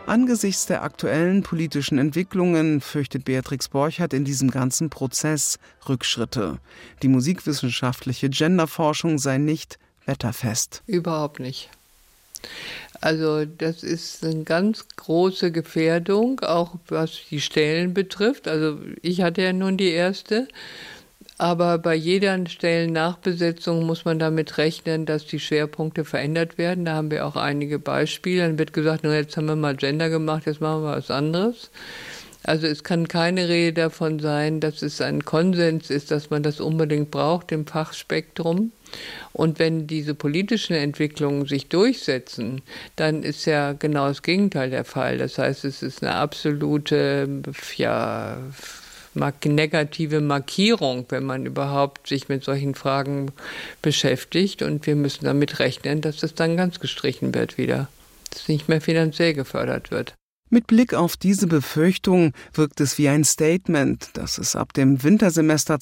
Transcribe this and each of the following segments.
Angesichts der aktuellen politischen Entwicklungen fürchtet Beatrix Borchardt in diesem ganzen Prozess Rückschritte. Die musikwissenschaftliche Genderforschung sei nicht wetterfest. Überhaupt nicht. Also das ist eine ganz große Gefährdung, auch was die Stellen betrifft. Also ich hatte ja nun die erste. Aber bei jeder Stellennachbesetzung muss man damit rechnen, dass die Schwerpunkte verändert werden. Da haben wir auch einige Beispiele. Dann wird gesagt, jetzt haben wir mal Gender gemacht, jetzt machen wir was anderes. Also es kann keine Rede davon sein, dass es ein Konsens ist, dass man das unbedingt braucht im Fachspektrum. Und wenn diese politischen Entwicklungen sich durchsetzen, dann ist ja genau das Gegenteil der Fall. Das heißt, es ist eine absolute, negative Markierung, wenn man überhaupt sich mit solchen Fragen beschäftigt. Und wir müssen damit rechnen, dass das dann ganz gestrichen wird wieder, dass es nicht mehr finanziell gefördert wird. Mit Blick auf diese Befürchtung wirkt es wie ein Statement, dass es ab dem Wintersemester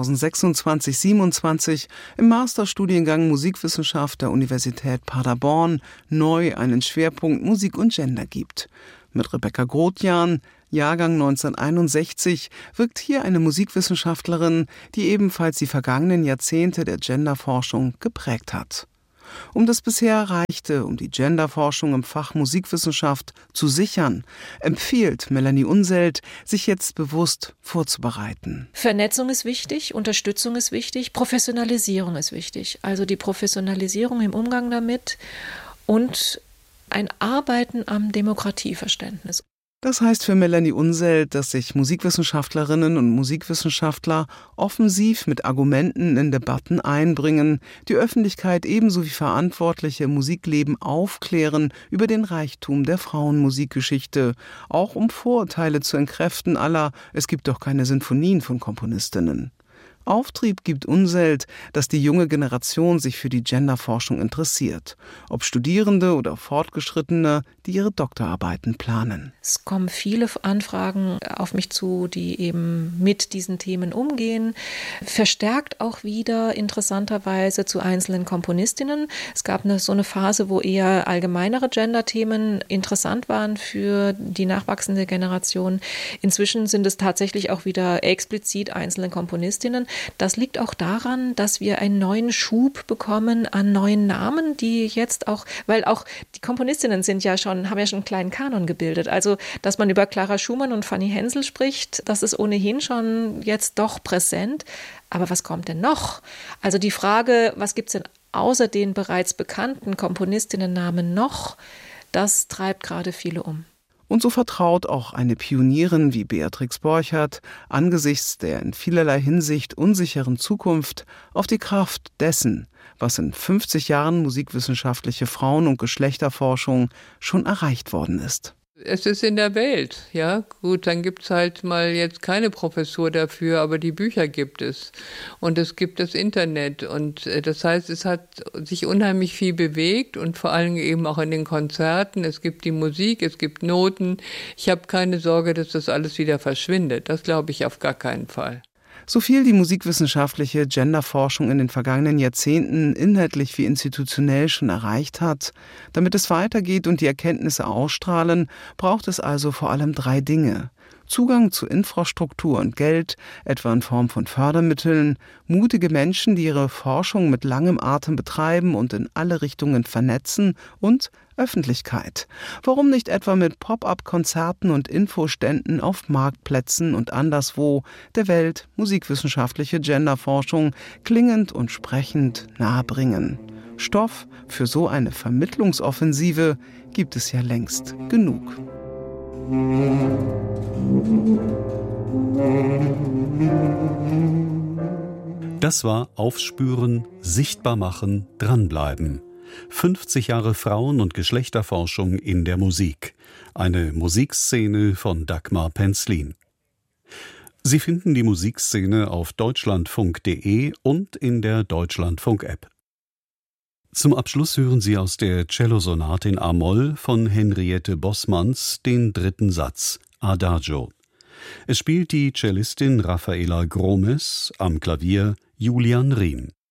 2026/27 im Masterstudiengang Musikwissenschaft der Universität Paderborn neu einen Schwerpunkt Musik und Gender gibt. Mit Rebecca Grothjan, Jahrgang 1961, wirkt hier eine Musikwissenschaftlerin, die ebenfalls die vergangenen Jahrzehnte der Genderforschung geprägt hat. Um das bisher Erreichte, um die Genderforschung im Fach Musikwissenschaft zu sichern, empfiehlt Melanie Unselt, sich jetzt bewusst vorzubereiten. Vernetzung ist wichtig, Unterstützung ist wichtig, Professionalisierung ist wichtig. Also die Professionalisierung im Umgang damit und ein Arbeiten am Demokratieverständnis. Das heißt für Melanie Unselt, dass sich Musikwissenschaftlerinnen und Musikwissenschaftler offensiv mit Argumenten in Debatten einbringen, die Öffentlichkeit ebenso wie Verantwortliche im Musikleben aufklären über den Reichtum der Frauenmusikgeschichte, auch um Vorurteile zu entkräften aller „Es gibt doch keine Sinfonien" von Komponistinnen. Auftrieb gibt Unselt, dass die junge Generation sich für die Genderforschung interessiert, ob Studierende oder Fortgeschrittene, die ihre Doktorarbeiten planen. Es kommen viele Anfragen auf mich zu, die eben mit diesen Themen umgehen. Verstärkt auch wieder interessanterweise zu einzelnen Komponistinnen. Es gab so eine Phase, wo eher allgemeinere Gender-Themen interessant waren für die nachwachsende Generation. Inzwischen sind es tatsächlich auch wieder explizit einzelne Komponistinnen. Das liegt auch daran, dass wir einen neuen Schub bekommen an neuen Namen, die jetzt auch, weil auch die Komponistinnen haben ja schon einen kleinen Kanon gebildet. Also, dass man über Clara Schumann und Fanny Hensel spricht, das ist ohnehin schon jetzt doch präsent. Aber was kommt denn noch? Also die Frage, was gibt es denn außer den bereits bekannten Komponistinnennamen noch, das treibt gerade viele um. Und so vertraut auch eine Pionierin wie Beatrix Borchardt angesichts der in vielerlei Hinsicht unsicheren Zukunft auf die Kraft dessen, was in 50 Jahren musikwissenschaftliche Frauen- und Geschlechterforschung schon erreicht worden ist. Es ist in der Welt, ja. Gut, dann gibt es halt mal jetzt keine Professur dafür, aber die Bücher gibt es. Und es gibt das Internet. Und das heißt, es hat sich unheimlich viel bewegt und vor allem eben auch in den Konzerten. Es gibt die Musik, es gibt Noten. Ich habe keine Sorge, dass das alles wieder verschwindet. Das glaube ich auf gar keinen Fall. So viel die musikwissenschaftliche Genderforschung in den vergangenen Jahrzehnten inhaltlich wie institutionell schon erreicht hat, damit es weitergeht und die Erkenntnisse ausstrahlen, braucht es also vor allem 3 Dinge. Zugang zu Infrastruktur und Geld, etwa in Form von Fördermitteln, mutige Menschen, die ihre Forschung mit langem Atem betreiben und in alle Richtungen vernetzen, und Öffentlichkeit. Warum nicht etwa mit Pop-up-Konzerten und Infoständen auf Marktplätzen und anderswo der Welt musikwissenschaftliche Genderforschung klingend und sprechend nahebringen? Stoff für so eine Vermittlungsoffensive gibt es ja längst genug. Das war Aufspüren, sichtbar machen, dranbleiben. 50 Jahre Frauen- und Geschlechterforschung in der Musik. Eine Musikszene von Dagmar Penzlin. Sie finden die Musikszene auf deutschlandfunk.de und in der Deutschlandfunk-App. Zum Abschluss hören Sie aus der Cellosonate in A-Moll von Henriette Bossmanns den 3. Satz, Adagio. Es spielt die Cellistin Raffaela Gromes, am Klavier Julian Riem.